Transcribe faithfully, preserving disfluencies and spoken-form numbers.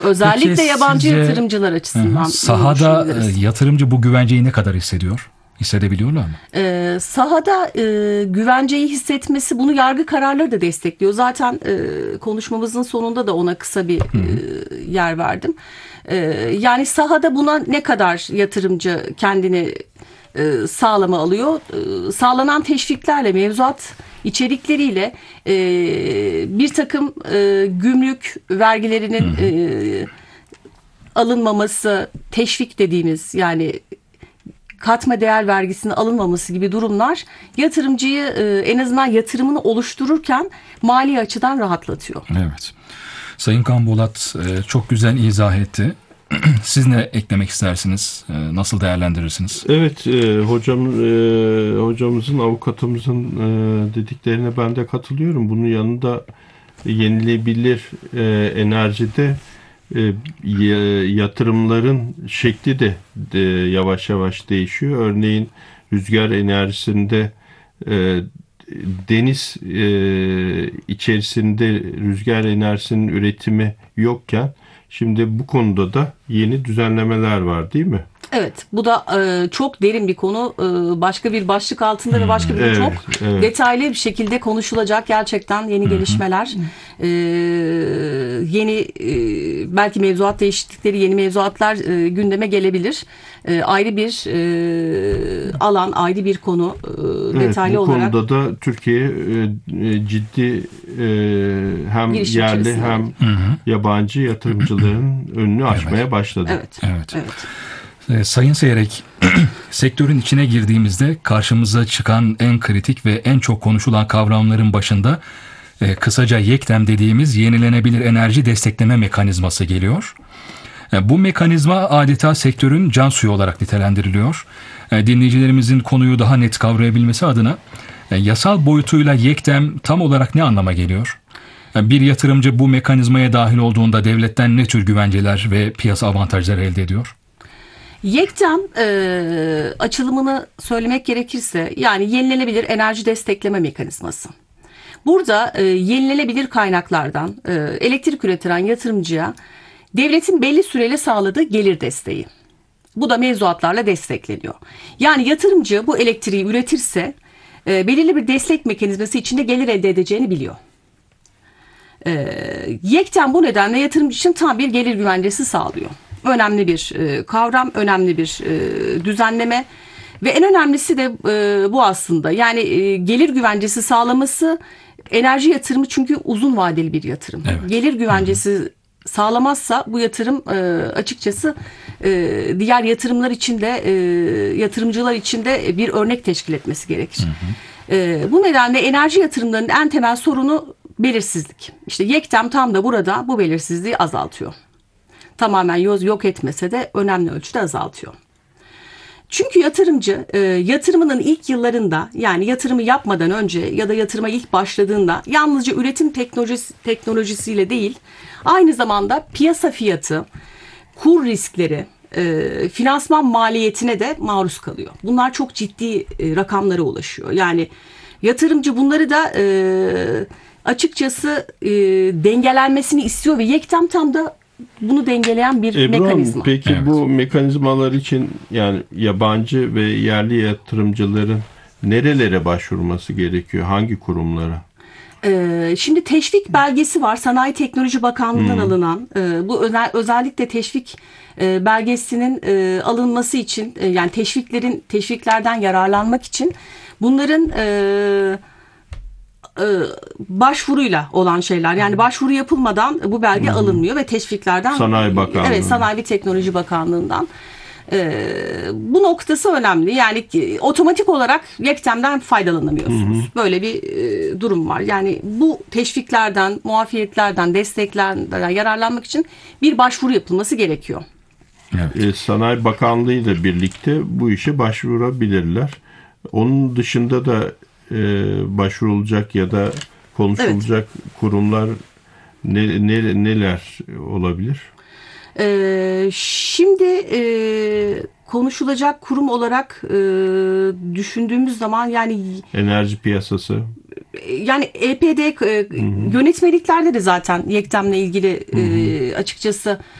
Özellikle Peki, yabancı sizce, yatırımcılar açısından. hı hı, sahada düşünebiliriz. e, yatırımcı bu güvenceyi ne kadar hissediyor? Hissedebiliyorlar mı? Ee, sahada e, güvenceyi hissetmesi, bunu yargı kararları da destekliyor. Zaten e, konuşmamızın sonunda da ona kısa bir Hı hı. e, yer verdim. E, yani sahada buna ne kadar yatırımcı kendini e, sağlama alıyor? E, sağlanan teşviklerle, mevzuat içerikleriyle e, bir takım e, gümrük Hı vergilerinin hı. e, alınmaması, teşvik dediğimiz, yani katma değer vergisinin alınmaması gibi durumlar yatırımcıyı e, en azından yatırımını oluştururken mali açıdan rahatlatıyor. Evet. Sayın Kaan Bolat e, çok güzel izah etti. Siz ne eklemek istersiniz? E, Nasıl değerlendirirsiniz? Evet, e, hocam e, hocamızın, avukatımızın e, dediklerine ben de katılıyorum. Bunun yanında yenilebilir e, enerjide e, y- yatırımların şekli de, de yavaş yavaş değişiyor. Örneğin rüzgar enerjisinde e, deniz e, içerisinde rüzgar enerjisinin üretimi yokken şimdi bu konuda da yeni düzenlemeler var, değil mi? Evet, bu da e, çok derin bir konu. E, başka bir başlık altında ve başka bir Evet, çok evet. detaylı bir şekilde konuşulacak gerçekten yeni gelişmeler, e, yeni e, belki mevzuat değişiklikleri, yeni mevzuatlar e, gündeme gelebilir. E, ayrı bir e, alan, ayrı bir konu e, Evet, detaylı bu olarak konuda da Türkiye e, e, ciddi e, hem girişim yerli içerisinde. hem Hı hı. yabancı yatırımcıların önünü Evet. açmaya başladı. Evet, Evet. evet. E, Sayın Seyrek, sektörün içine girdiğimizde karşımıza çıkan en kritik ve en çok konuşulan kavramların başında e, kısaca YEKDEM dediğimiz yenilenebilir enerji destekleme mekanizması geliyor. E, Bu mekanizma adeta sektörün can suyu olarak nitelendiriliyor. E, Dinleyicilerimizin konuyu daha net kavrayabilmesi adına e, yasal boyutuyla YEKDEM tam olarak ne anlama geliyor? E, Bir yatırımcı bu mekanizmaya dahil olduğunda devletten ne tür güvenceler ve piyasa avantajları elde ediyor? YEKDEM e, açılımını söylemek gerekirse, yani yenilenebilir enerji destekleme mekanizması. Burada e, yenilenebilir kaynaklardan e, elektrik üretilen yatırımcıya devletin belli süreli sağladığı gelir desteği. Bu da mevzuatlarla destekleniyor. Yani yatırımcı bu elektriği üretirse e, belirli bir destek mekanizması içinde gelir elde edeceğini biliyor. E, YEKDEM bu nedenle yatırımcı için tam bir gelir güvencesi sağlıyor. Önemli bir e, kavram, önemli bir e, düzenleme ve en önemlisi de e, bu aslında. Yani e, gelir güvencesi sağlaması, enerji yatırımı çünkü uzun vadeli bir yatırım. Evet. Gelir güvencesi sağlamazsa bu yatırım e, açıkçası e, diğer yatırımlar için de e, yatırımcılar için de bir örnek teşkil etmesi gerekir. E, bu nedenle enerji yatırımlarının en temel sorunu belirsizlik. İşte YEKDEM tam da burada bu belirsizliği azaltıyor. Tamamen yoz yok etmese de önemli ölçüde azaltıyor. Çünkü yatırımcı e, yatırımının ilk yıllarında, yani yatırımı yapmadan önce ya da yatırıma ilk başladığında yalnızca üretim teknolojisi, teknolojisiyle değil, aynı zamanda piyasa fiyatı, kur riskleri, e, finansman maliyetine de maruz kalıyor. Bunlar çok ciddi e, rakamlara ulaşıyor. Yani yatırımcı bunları da e, açıkçası e, dengelenmesini istiyor ve YEKDEM tam da bunu dengeleyen bir Ebru Hanım, mekanizma. peki Evet. bu mekanizmalar için yani yabancı ve yerli yatırımcıların nerelere başvurması gerekiyor? Hangi kurumlara? Ee, şimdi teşvik belgesi var. Sanayi Teknoloji Bakanlığı'ndan alınan. e, bu özel, özellikle teşvik e, belgesinin e, alınması için, e, yani teşviklerin teşviklerden yararlanmak için bunların e, e, başvuruyla olan şeyler. Yani başvuru yapılmadan bu belge alınmıyor ve teşviklerden, Sanayi Bakanlığı. Evet, Sanayi ve Teknoloji Bakanlığı'ndan. Ee, bu noktası önemli. Yani ki, otomatik olarak YEKDEM'den faydalanamıyorsunuz. Böyle bir e, durum var. Yani bu teşviklerden, muafiyetlerden, desteklerden yararlanmak için bir başvuru yapılması gerekiyor. Evet. E, Sanayi Bakanlığı ile birlikte bu işe başvurabilirler. Onun dışında da e, başvurulacak ya da konuşulacak kurumlar ne, ne, neler olabilir? Ee, şimdi e, konuşulacak kurum olarak e, düşündüğümüz zaman, yani Enerji piyasası. Yani E P D e, yönetmeliklerde de zaten yeklemle ilgili e, açıkçası